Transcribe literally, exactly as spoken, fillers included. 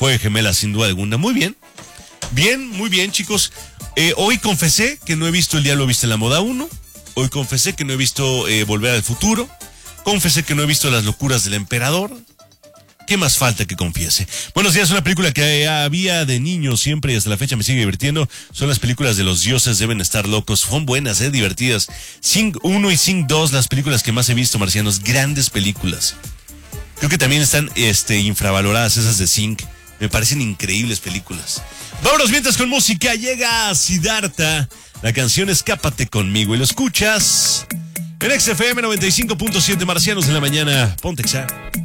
Juego de Gemelas, sin duda alguna. Muy bien. Bien, muy bien, chicos. Eh, hoy confesé que no he visto El Diablo Viste la Moda uno. Hoy confesé que no he visto eh, Volver al Futuro. Confesé que no he visto Las Locuras del Emperador. ¿Qué más falta que confiese? Buenos días, una película que había de niño siempre y hasta la fecha me sigue divirtiendo. Son las películas de Los Dioses Deben Estar Locos. Son buenas, eh, divertidas. Sing uno y Sing dos, las películas que más he visto, marcianos. Grandes películas. Creo que también están este, infravaloradas esas de Sing. Me parecen increíbles películas. Vámonos mientras con música. Llega Siddhartha. La canción Escápate Conmigo. Y lo escuchas en X F M noventa y cinco punto siete, Marcianos en la mañana. Ponte Exa.